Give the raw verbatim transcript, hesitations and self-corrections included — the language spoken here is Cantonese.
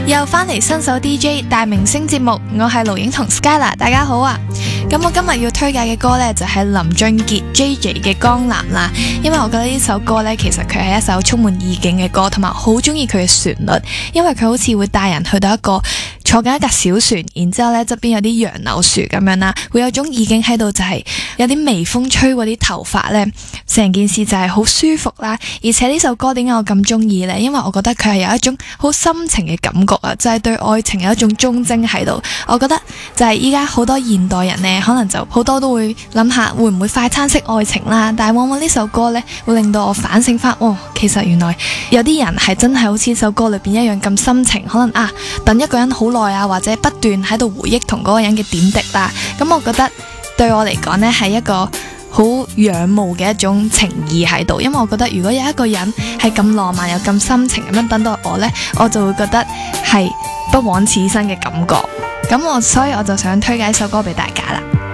又翻嚟新手 D J 大明星節目，我係盧影同 Skyla， 大家好啊！咁我今日要推介嘅歌呢，就係林俊傑 J J 嘅《江南》啦，因為我覺得呢首歌呢，其實佢係一首充滿意境嘅歌，同埋好中意佢嘅旋律，因為佢好似會帶人去到一個坐緊一架小船，然之後呢側邊有啲楊柳樹咁樣啦，會有種意境喺度，就係有啲微風吹過啲頭髮呢，成件事就係好舒服啦。而且呢首歌點解我咁中意呢？因為我覺得佢係有一種好深情嘅感覺啊，就係對愛情有一種忠貞喺度。我覺得就係依家好多現代人呢，可能就好多都會諗下會唔會快餐式愛情啦，但係往往呢首歌呢，會令到我反省翻，哦，其實原來有啲人係真係好似首歌裏邊一樣咁深情，可能啊等一個人好耐啊，或者不斷喺度回憶同嗰個人嘅點滴啦。咁我覺得對我嚟講呢，係一個好仰慕嘅一種情意喺度，因為我覺得如果有一個人係咁浪漫又咁深情咁樣等待我呢，我就會覺得係不枉此生嘅感覺。咁我所以我就想推介一首歌俾大家啦。